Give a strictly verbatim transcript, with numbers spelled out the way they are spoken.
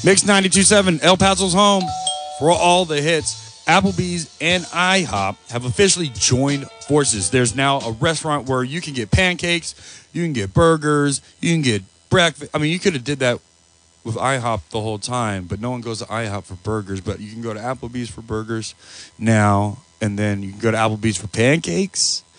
Mix ninety-two point seven, El Paso's home for all the hits. Applebee's and IHOP have officially joined forces. There's now a restaurant where you can get pancakes, you can get burgers, you can get breakfast. I mean, you could have did that with IHOP the whole time, but no one goes to IHOP for burgers. But you can go to Applebee's for burgers now, and then you can go to Applebee's for pancakes.